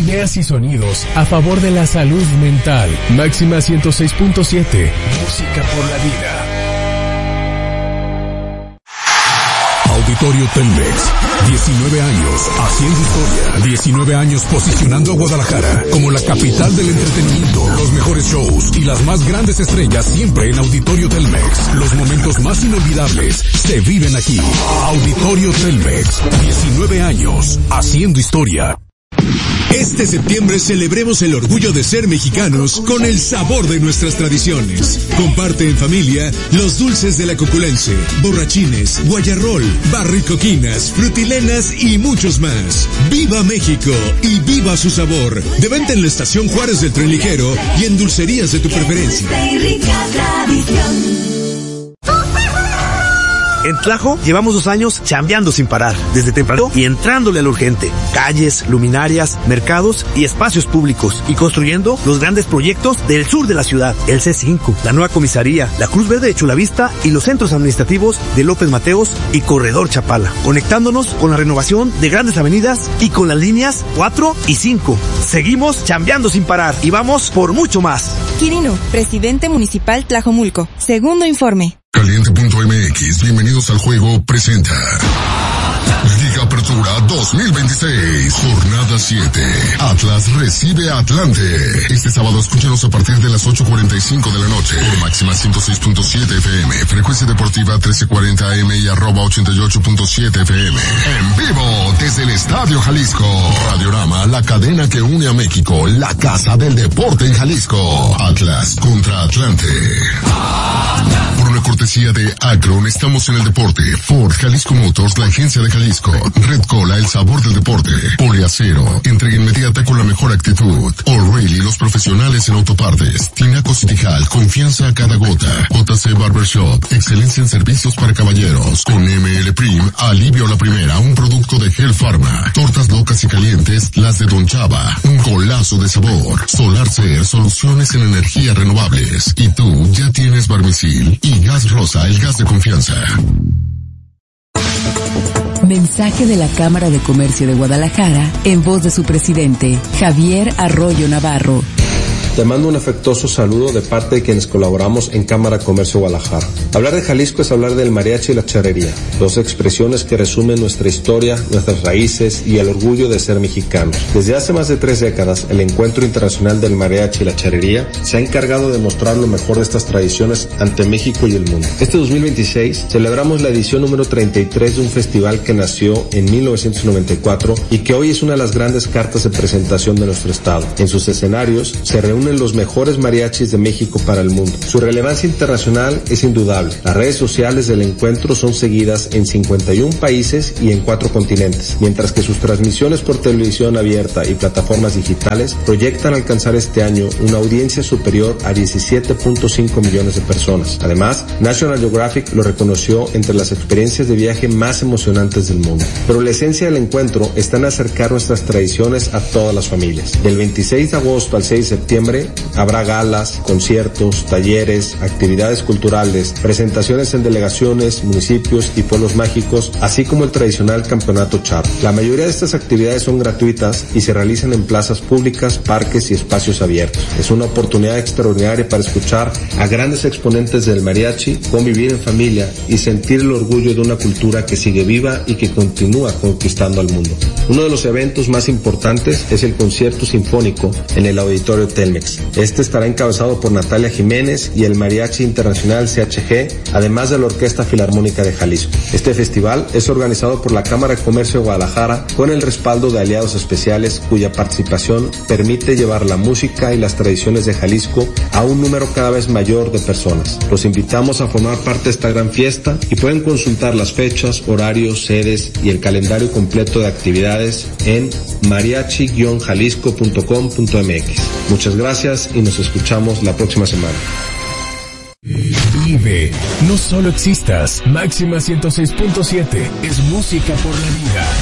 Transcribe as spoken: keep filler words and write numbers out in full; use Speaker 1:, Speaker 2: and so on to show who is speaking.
Speaker 1: Ideas y sonidos a favor de la salud mental. Máxima ciento seis punto siete. Música por la vida.
Speaker 2: Auditorio Telmex, diecinueve años haciendo historia, diecinueve años posicionando a Guadalajara como la capital del entretenimiento, los mejores shows y las más grandes estrellas siempre en Auditorio Telmex. Los momentos más inolvidables se viven aquí. Auditorio Telmex, diecinueve años haciendo historia.
Speaker 3: Este septiembre celebremos el orgullo de ser mexicanos con el sabor de nuestras tradiciones. Comparte en familia los dulces de la Coculense, borrachines, guayarrol, barricoquinas, frutilenas y muchos más. ¡Viva México y viva su sabor! De venta en la Estación Juárez del Tren Ligero y en dulcerías de tu preferencia.
Speaker 4: En Tlajo llevamos dos años chambeando sin parar, desde temprano y entrándole al urgente. Calles, luminarias, mercados y espacios públicos, y construyendo los grandes proyectos del sur de la ciudad. El C cinco, la nueva comisaría, la Cruz Verde de Chulavista y los centros administrativos de López Mateos y Corredor Chapala. Conectándonos con la renovación de grandes avenidas y con las líneas cuatro y cinco. Seguimos chambeando sin parar y vamos por mucho más.
Speaker 5: Quirino, presidente municipal Tlajomulco. Segundo informe.
Speaker 2: Caliente punto M X, bienvenidos al juego, presenta Liga Apertura dos mil veintiséis, jornada siete. Atlas recibe a Atlante. Este sábado escúchanos a partir de las ocho cuarenta y cinco de la noche por máxima ciento seis punto siete F M, frecuencia deportiva trece cuarenta A M y arroba ochenta y ocho punto siete F M. En vivo desde el Estadio Jalisco. Radiorama, la cadena que une a México, la casa del deporte en Jalisco. Atlas contra Atlante. Por una cortesía de Akron, estamos en el deporte. Ford, Jalisco Motors, la agencia de Jalisco. Red Cola, el sabor del deporte. Poliacero, entrega inmediata con la mejor actitud. O'Reilly, los profesionales en autopartes. Tinaco Citijal, confianza a cada gota. J C Barbershop, excelencia en servicios para caballeros. Con M L Prim, alivio a la primera, un producto de Hell Pharma. Tortas locas y calientes, las de Don Chava. Un golazo de sabor. Solar Ser, soluciones en energías renovables. Y tú ya tienes Barmisil y Gas Rosa, el gas de confianza.
Speaker 6: Mensaje de la Cámara de Comercio de Guadalajara en voz de su presidente, Javier Arroyo Navarro.
Speaker 7: Te mando un afectuoso saludo de parte de quienes colaboramos en Cámara Comercio Guadalajara. Hablar de Jalisco es hablar del mariachi y la charrería, dos expresiones que resumen nuestra historia, nuestras raíces y el orgullo de ser mexicanos. Desde hace más de tres décadas, el Encuentro Internacional del Mariachi y la Charrería se ha encargado de mostrar lo mejor de estas tradiciones ante México y el mundo. Este dos mil veintiséis celebramos la edición número treinta y tres de un festival que nació en mil novecientos noventa y cuatro y que hoy es una de las grandes cartas de presentación de nuestro estado. En sus escenarios se reúnen los mejores mariachis de México para el mundo. Su relevancia internacional es indudable. Las redes sociales del encuentro son seguidas en cincuenta y uno países y en cuatro continentes, mientras que sus transmisiones por televisión abierta y plataformas digitales proyectan alcanzar este año una audiencia superior a diecisiete punto cinco millones de personas. Además, National Geographic lo reconoció entre las experiencias de viaje más emocionantes del mundo. Pero la esencia del encuentro está en acercar nuestras tradiciones a todas las familias. Del veintiséis de agosto al seis de septiembre habrá galas, conciertos, talleres, actividades culturales, presentaciones en delegaciones, municipios y pueblos mágicos, así como el tradicional campeonato charro. La mayoría de estas actividades son gratuitas y se realizan en plazas públicas, parques y espacios abiertos. Es una oportunidad extraordinaria para escuchar a grandes exponentes del mariachi, convivir en familia y sentir el orgullo de una cultura que sigue viva y que continúa conquistando al mundo. Uno de los eventos más importantes es el concierto sinfónico en el Auditorio Telmex. Este estará encabezado por Natalia Jiménez y el Mariachi Internacional C H G, además de la Orquesta Filarmónica de Jalisco. Este festival es organizado por la Cámara de Comercio de Guadalajara con el respaldo de aliados especiales cuya participación permite llevar la música y las tradiciones de Jalisco a un número cada vez mayor de personas. Los invitamos a formar parte de esta gran fiesta y pueden consultar las fechas, horarios, sedes y el calendario completo de actividades en mariachi guion jalisco punto com punto m x. Muchas gracias y nos escuchamos la próxima semana.
Speaker 1: Vive, no solo existas. Máxima ciento seis punto siete es música por la vida.